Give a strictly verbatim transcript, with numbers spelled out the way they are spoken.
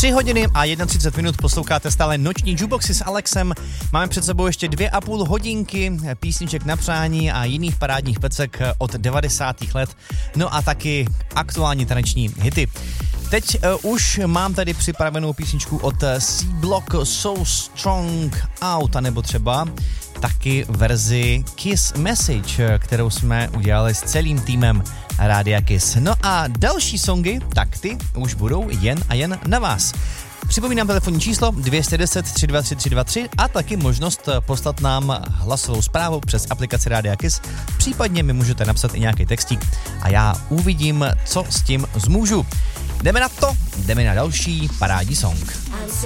Tři hodiny a třicet jedna minut posloucháte stále noční jukeboxy s Alexem. Máme před sebou ještě dvě a půl hodinky písniček na přání a jiných parádních pecek od devadesátých let. No a taky aktuální taneční hity. Teď uh, už mám tady připravenou písničku od C-Block So Strong Out, anebo třeba taky verzi Kiss Message, kterou jsme udělali s celým týmem Rádia Kiss. No a další songy, tak ty už budou jen a jen na vás. Připomínám telefonní číslo dvě set deset tři dva tři tři dva tři a taky možnost poslat nám hlasovou zprávu přes aplikaci Rádia Kiss. Případně mi můžete napsat i nějaký textík a já uvidím, co s tím zmůžu. Jdeme na to, jdeme na další parádní song.